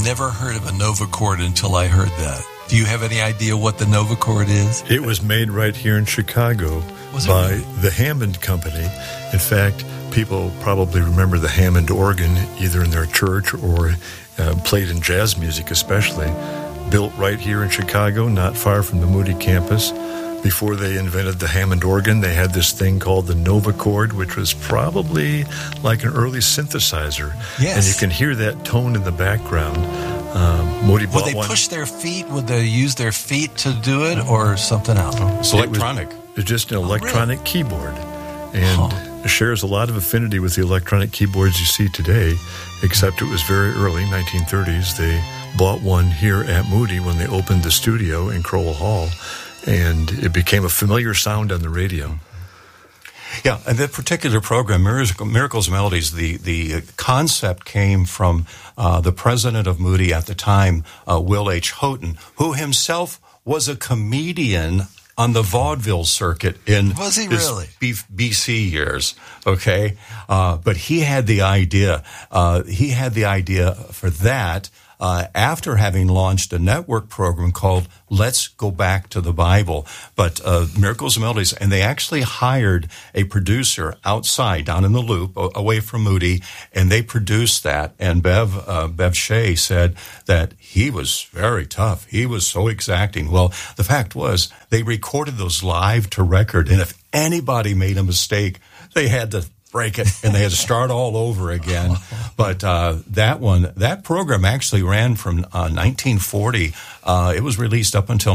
never heard of a Nova chord until I heard that. Do you have any idea what the Nova chord is? It was made right here in Chicago by the Hammond Company. In fact, people probably remember the Hammond organ either in their church or played in jazz music especially. Built right here in Chicago, not far from the Moody campus. Before they invented the Hammond organ, they had this thing called the Nova chord, which was probably like an early synthesizer. Yes. And you can hear that tone in the background. Moody bought Would they one. push their feet? Would they use their feet to do it or something else? It's electronic. It's just an electronic keyboard. And it shares a lot of affinity with the electronic keyboards you see today, except it was very early, 1930s. They bought one here at Moody when they opened the studio in Crowell Hall, and it became a familiar sound on the radio. Yeah, and that particular program, Miracles Melodies, the concept came from the president of Moody at the time, Will H. Houghton, who himself was a comedian on the vaudeville circuit in was he his really? BC years. Okay, but he had the idea. He had the idea for that. After having launched a network program called Let's Go Back to the Bible. But Miracles and Melodies, and they actually hired a producer outside, down in the Loop, away from Moody, and they produced that. And Bev Shea said that he was very tough. He was so exacting. Well, the fact was, they recorded those live to record, and if anybody made a mistake, they had to break it, and they had to start all over again. But that program actually ran from 1940. It was released up until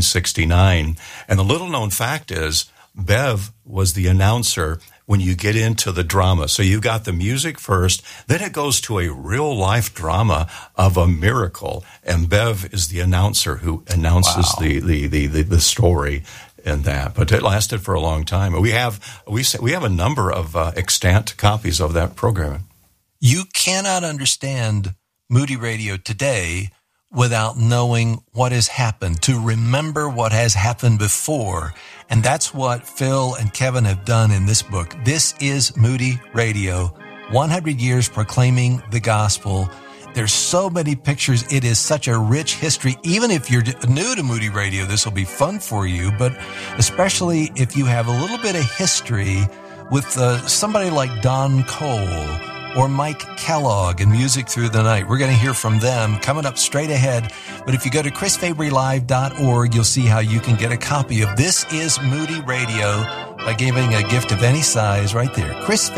1969. And the little-known fact is, Bev was the announcer when you get into the drama. So you've got the music first, then it goes to a real-life drama of a miracle, and Bev is the announcer who announces the story. And that, but it lasted for a long time. We have a number of extant copies of that program. You cannot understand Moody Radio today without knowing what has happened, to remember what has happened before. And that's what Phil and Kevin have done in this book. This is Moody Radio, 100 years proclaiming the gospel. There's so many pictures. It is such a rich history. Even if you're new to Moody Radio, this will be fun for you, but especially if you have a little bit of history with somebody like Don Cole or Mike Kellogg and Music Through the Night. We're going to hear from them coming up straight ahead. But if you go to chrisfabrylive.org, you'll see how you can get a copy of This is Moody Radio by giving a gift of any size right there.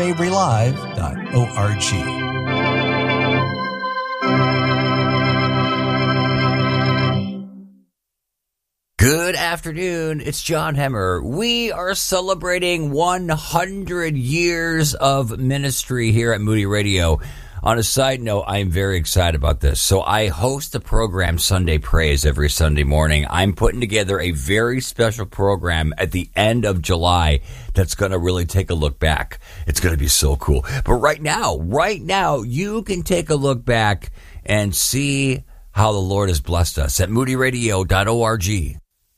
chrisfabrylive.org. Good afternoon, it's John Hemmer. We are celebrating 100 years of ministry here at Moody Radio. On a side note, I am very excited about this. So I host the program Sunday Praise every Sunday morning. I'm putting together a very special program at the end of July that's going to really take a look back. It's going to be so cool. But right now, you can take a look back and see how the Lord has blessed us at moodyradio.org.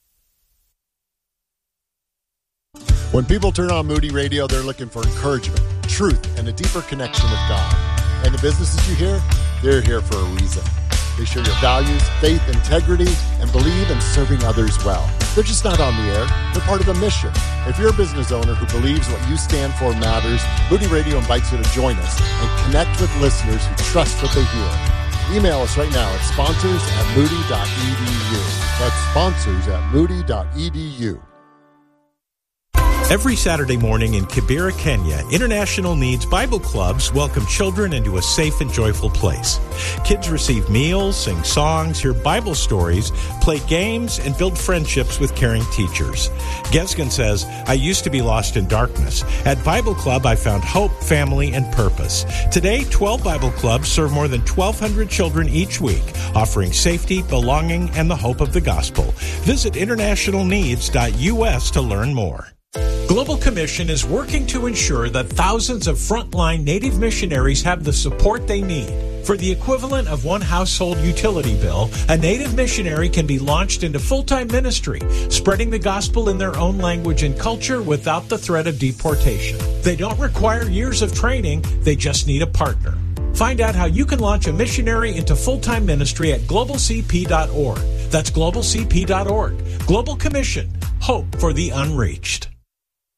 When people turn on Moody Radio, they're looking for encouragement, truth, and a deeper connection with God. And the businesses you hear, they're here for a reason. They share your values, faith, integrity, and believe in serving others well. They're just not on the air. They're part of a mission. If you're a business owner who believes what you stand for matters, Moody Radio invites you to join us and connect with listeners who trust what they hear. Email us right now at sponsors@moody.edu. That's sponsors@moody.edu. Every Saturday morning in Kibera, Kenya, International Needs Bible Clubs welcome children into a safe and joyful place. Kids receive meals, sing songs, hear Bible stories, play games, and build friendships with caring teachers. Gesgen says, I used to be lost in darkness. At Bible Club, I found hope, family, and purpose. Today, 12 Bible Clubs serve more than 1,200 children each week, offering safety, belonging, and the hope of the gospel. Visit internationalneeds.us to learn more. Global Commission is working to ensure that thousands of frontline Native missionaries have the support they need. For the equivalent of one household utility bill, a Native missionary can be launched into full-time ministry, spreading the gospel in their own language and culture without the threat of deportation. They don't require years of training, they just need a partner. Find out how you can launch a missionary into full-time ministry at globalcp.org. That's globalcp.org. Global Commission. Hope for the unreached.